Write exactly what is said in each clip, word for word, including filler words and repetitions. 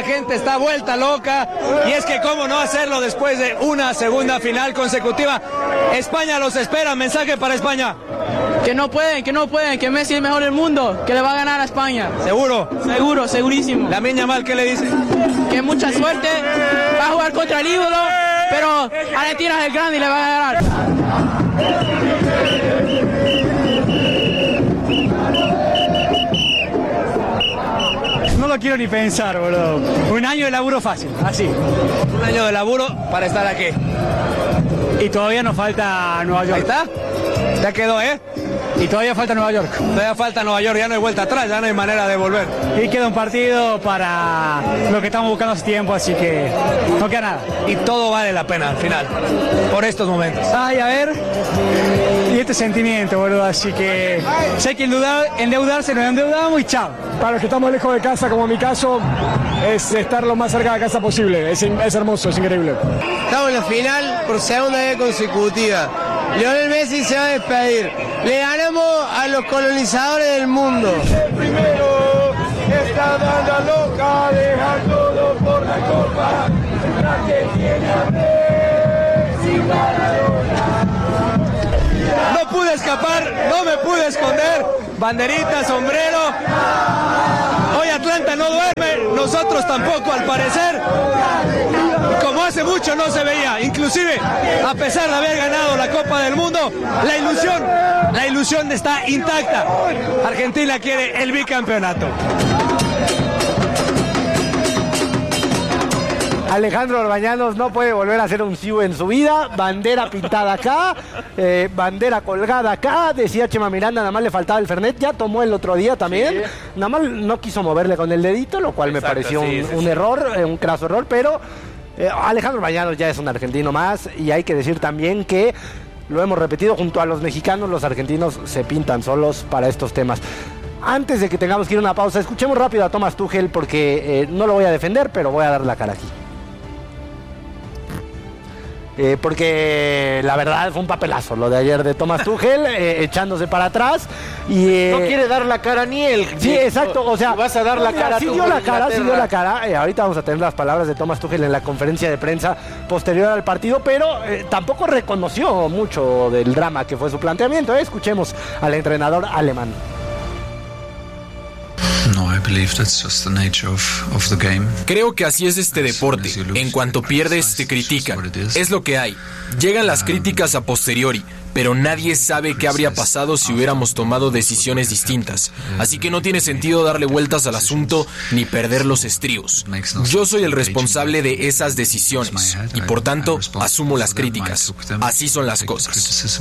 gente está vuelta loca, y es que cómo no hacerlo después de una segunda final consecutiva. España los espera, mensaje para España. Que no pueden, que no pueden, que Messi es el mejor del mundo, que le va a ganar a España. ¿Seguro? Seguro, segurísimo. Lamine Yamal, ¿qué le dice? Que mucha suerte, va a jugar contra el ídolo, pero Argentina es el grande y le va a ganar. No lo quiero ni pensar, boludo. Un año de laburo fácil, así. Un año de laburo para estar aquí. Y todavía nos falta Nueva York. Ahí está. Ya quedó, ¿eh? Y todavía falta Nueva York. Todavía falta Nueva York, ya no hay vuelta atrás, ya no hay manera de volver. Y queda un partido para lo que estamos buscando hace tiempo, así que no queda nada. Y todo vale la pena al final, por estos momentos. Ay, a ver. Y este sentimiento, boludo, así que si hay que endeudar, endeudarse, nos endeudamos y chao. Para los que estamos lejos de casa, como en mi caso, es estar lo más cerca de casa posible. Es, es hermoso, es increíble. Estamos en la final por segunda vez consecutiva. Lionel Messi se va a despedir. Le ganamos a los colonizadores del mundo. El primero, esta banda loca deja todo por la copa. La que tiene a Messi Maradona. No pude escapar, no me pude esconder. Banderita, sombrero. Hoy Atlanta no duerme, nosotros tampoco al parecer. Como hace mucho no se veía, inclusive a pesar de haber ganado la Copa del Mundo, la ilusión, la ilusión está intacta. Argentina quiere el bicampeonato. Alejandro Orbañanos no puede volver a hacer un ciu en su vida. Bandera pintada acá, eh, bandera colgada acá. Decía Chema Miranda, nada más le faltaba el Fernet. Ya tomó el otro día también. Sí. Nada más no quiso moverle con el dedito, lo cual Exacto, me pareció sí, un, sí, un sí. error, eh, un craso error. Pero eh, Alejandro Orbañanos ya es un argentino más. Y hay que decir también que, lo hemos repetido, junto a los mexicanos, los argentinos se pintan solos para estos temas. Antes de que tengamos que ir a una pausa, escuchemos rápido a Thomas Tuchel, porque eh, no lo voy a defender, pero voy a dar la cara aquí. Eh, porque la verdad fue un papelazo lo de ayer de Thomas Tuchel, eh, echándose para atrás y eh, no quiere dar la cara ni él. Sí, exacto, o sea, si vas a dar no, la mira, cara. Sí dio la cara, sí dio la cara. Eh, ahorita vamos a tener las palabras de Thomas Tuchel en la conferencia de prensa posterior al partido, pero eh, tampoco reconoció mucho del drama que fue su planteamiento. Eh, escuchemos al entrenador alemán. No, I believe that's just the nature of, of the game. Creo que así es este deporte. En cuanto pierdes, te critican. Es lo que hay. Llegan las críticas a posteriori, pero nadie sabe qué habría pasado si hubiéramos tomado decisiones distintas. Así que no tiene sentido darle vueltas al asunto ni perder los estribos. Yo soy el responsable de esas decisiones y por tanto asumo las críticas. Así son las cosas.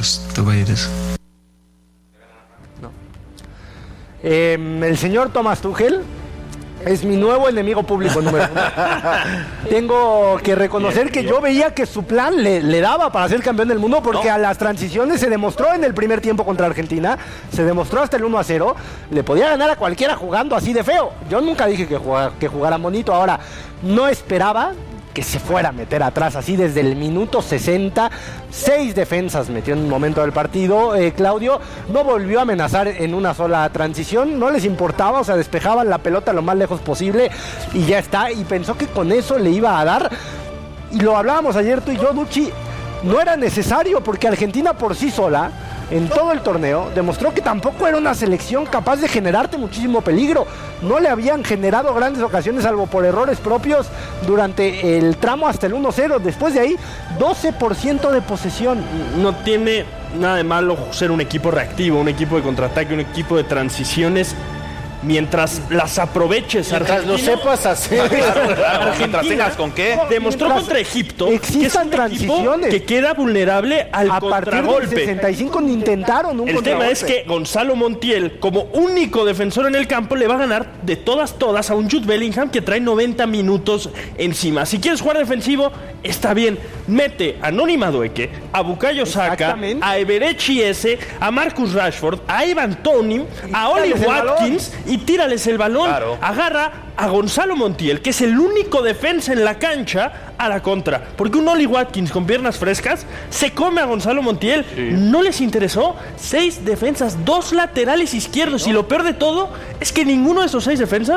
Eh, el señor Thomas Tuchel es mi nuevo enemigo público número uno. Tengo que reconocer que yo veía que su plan le, le daba para ser campeón del mundo, porque a las transiciones se demostró en el primer tiempo contra Argentina, se demostró hasta el uno a cero, le podía ganar a cualquiera jugando así de feo. Yo nunca dije que jugara, que jugara bonito. Ahora, no esperaba que se fuera a meter atrás así desde el minuto sesenta. Seis defensas metió en un momento del partido. eh, Claudio no volvió a amenazar en una sola transición, no les importaba, o sea, despejaban la pelota lo más lejos posible y ya está, y pensó que con eso le iba a dar. Y lo hablábamos ayer tú y yo, Duchi, no era necesario, porque Argentina por sí sola en todo el torneo demostró que tampoco era una selección capaz de generarte muchísimo peligro. No le habían generado grandes ocasiones, salvo por errores propios durante el tramo hasta el uno cero. Después de ahí, doce por ciento de posesión. No tiene nada de malo ser un equipo reactivo, un equipo de contraataque, un equipo de transiciones, mientras las aproveches. Mientras lo sepas hacer. Claro, claro. Mientras tengas con qué. Demostró contra Egipto que es un transiciones que queda vulnerable al a contragolpe. A partir del sesenta y cinco ni intentaron un El contragolpe. tema es que Gonzalo Montiel, como único defensor en el campo, le va a ganar de todas, todas a un Jude Bellingham que trae noventa minutos encima. Si quieres jugar defensivo, está bien. Mete a Noni Madueke, a Bukayo Saka, a Eberechi S, a Marcus Rashford, a Ivan Toney, a Oli Watkins y tírales el balón. Claro. Agarra a Gonzalo Montiel, que es el único defensa en la cancha, a la contra. Porque un Oli Watkins con piernas frescas se come a Gonzalo Montiel. Sí. No les interesó. Seis defensas, dos laterales izquierdos. No. Y lo peor de todo es que ninguno de esos seis defensas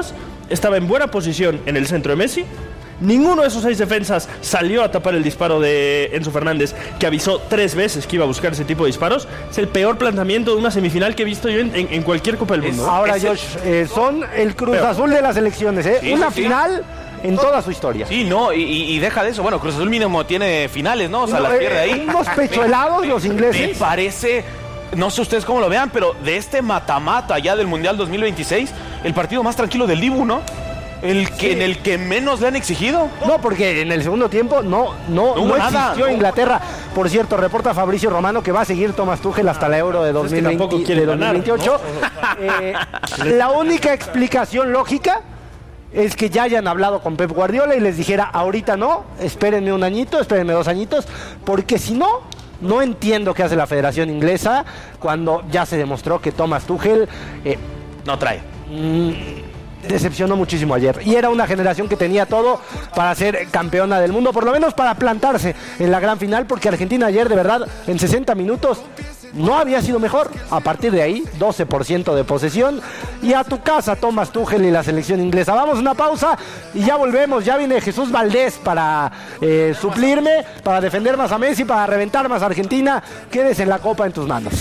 estaba en buena posición en el centro de Messi. Ninguno de esos seis defensas salió a tapar el disparo de Enzo Fernández, que avisó tres veces que iba a buscar ese tipo de disparos. Es el peor planteamiento de una semifinal que he visto yo en, en, en cualquier Copa del Mundo. Ahora, Josh, eh, son el Cruz Pero, Azul de las elecciones, ¿eh? Sí, una sí, final sí. en toda su historia. Sí, no, y, y deja de eso. Bueno, Cruz Azul mínimo tiene finales, ¿no? O sea, No, las pierde eh, ahí. unos pechuelados los ingleses. Me parece, no sé ustedes cómo lo vean, pero de este mata-mata ya del Mundial dos mil veintiséis, el partido más tranquilo del Dibu, ¿no? El que, sí. En el que menos le han exigido. No, porque en el segundo tiempo no, no, no, no nada, existió no. Inglaterra. Por cierto, reporta Fabricio Romano que va a seguir Thomas Tuchel hasta la Euro de, dos mil veinte, es que de dos mil veintiocho. Ganar, ¿no? eh, la única explicación lógica es que ya hayan hablado con Pep Guardiola y les dijera, ahorita no, espérenme un añito, espérenme dos añitos, porque si no, no entiendo qué hace la Federación Inglesa cuando ya se demostró que Thomas Tuchel eh, no trae. Mmm, decepcionó muchísimo ayer y era una generación que tenía todo para ser campeona del mundo, por lo menos para plantarse en la gran final, porque Argentina ayer de verdad en sesenta minutos no había sido mejor. A partir de ahí, doce por ciento de posesión y a tu casa Thomas Tuchel y la selección inglesa. Vamos a una pausa y ya volvemos. Ya viene Jesús Valdés para eh, suplirme, para defender más a Messi, para reventar más a Argentina. Quédese en la copa en tus manos.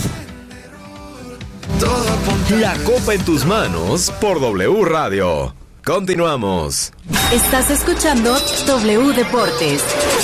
La copa en tus manos por W Radio. Continuamos. Estás escuchando W Deportes.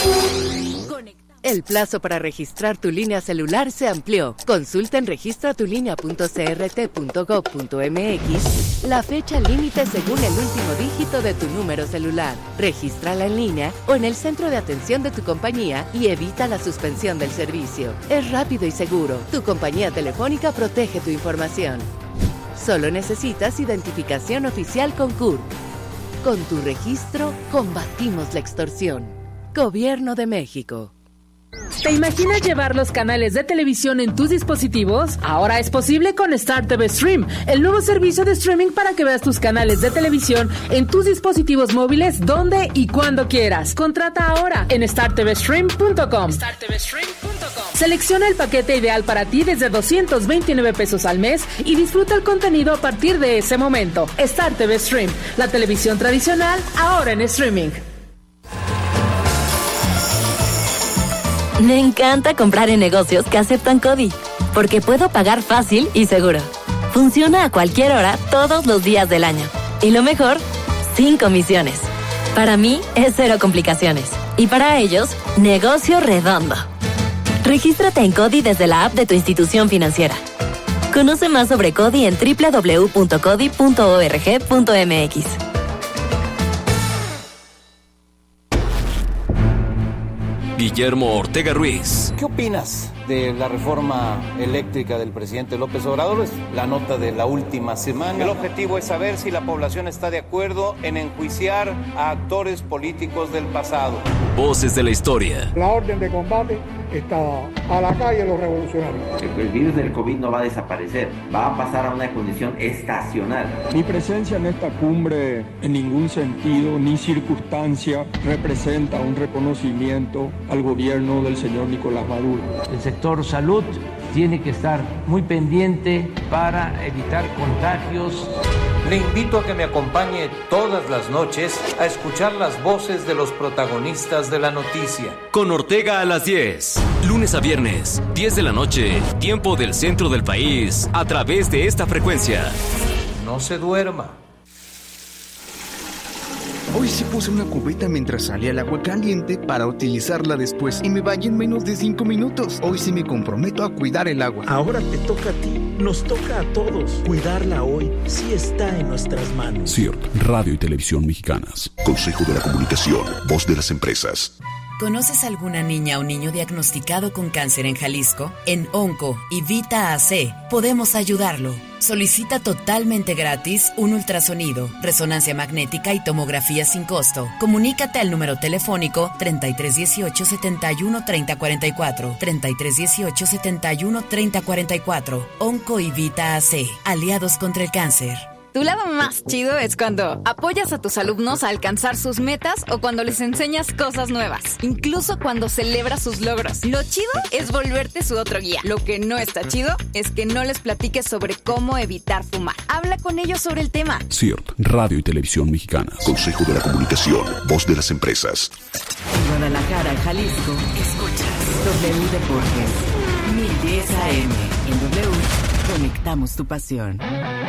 El plazo para registrar tu línea celular se amplió. Consulta en registra tu línea punto c r t punto gov punto m x la fecha límite según el último dígito de tu número celular. Regístrala en línea o en el centro de atención de tu compañía y evita la suspensión del servicio. Es rápido y seguro. Tu compañía telefónica protege tu información. Solo necesitas identificación oficial con C U R. Con tu registro, combatimos la extorsión. Gobierno de México. ¿Te imaginas llevar los canales de televisión en tus dispositivos? Ahora es posible con Star T V Stream, el nuevo servicio de streaming para que veas tus canales de televisión en tus dispositivos móviles donde y cuando quieras. Contrata ahora en star t v stream punto com. star t v stream punto com. Selecciona el paquete ideal para ti desde doscientos veintinueve pesos al mes y disfruta el contenido a partir de ese momento. Star T V Stream, la televisión tradicional ahora en streaming. Me encanta comprar en negocios que aceptan CODI, porque puedo pagar fácil y seguro. Funciona a cualquier hora, todos los días del año. Y lo mejor, sin comisiones. Para mí, es cero complicaciones. Y para ellos, negocio redondo. Regístrate en CODI desde la app de tu institución financiera. Conoce más sobre CODI en doble u doble u doble u punto codi punto org punto m x. Guillermo Ortega Ruiz. ¿Qué opinas de la reforma eléctrica del presidente López Obrador? Es la nota de la última semana. El objetivo es saber si la población está de acuerdo en enjuiciar a actores políticos del pasado. Voces de la historia. La orden de combate está a la calle los revolucionarios. El virus del COVID no va a desaparecer, va a pasar a una condición estacional. Mi presencia en esta cumbre en ningún sentido ni circunstancia representa un reconocimiento al gobierno del señor Nicolás Maduro. El sector salud tiene que estar muy pendiente para evitar contagios. Le invito a que me acompañe todas las noches a escuchar las voces de los protagonistas de la noticia. Con Ortega a las diez, lunes a viernes, diez de la noche, tiempo del centro del país, a través de esta frecuencia. No se duerma. Hoy sí puse una cubeta mientras salía el agua caliente para utilizarla después y me bañé en menos de cinco minutos. Hoy sí me comprometo a cuidar el agua. Ahora te toca a ti, nos toca a todos. Cuidarla hoy sí está en nuestras manos. C I R T, Radio y Televisión Mexicanas. Consejo de la Comunicación, voz de las empresas. ¿Conoces alguna niña o niño diagnosticado con cáncer en Jalisco? En Onco y Vita A C podemos ayudarlo. Solicita totalmente gratis un ultrasonido, resonancia magnética y tomografía sin costo. Comunícate al número telefónico treinta y tres dieciocho setenta y uno treinta cuarenta y cuatro, treinta y tres dieciocho setenta y uno treinta cuarenta y cuatro. Onco y Vita A C, aliados contra el cáncer. Tu lado más chido es cuando apoyas a tus alumnos a alcanzar sus metas o cuando les enseñas cosas nuevas, incluso cuando celebras sus logros. Lo chido es volverte su otro guía. Lo que no está chido es que no les platiques sobre cómo evitar fumar. Habla con ellos sobre el tema. C I R T, Radio y Televisión Mexicanas. Consejo de la Comunicación, voz de las empresas. En Guadalajara, Jalisco, escuchas W Deportes, mil diez A M. En W, conectamos tu pasión.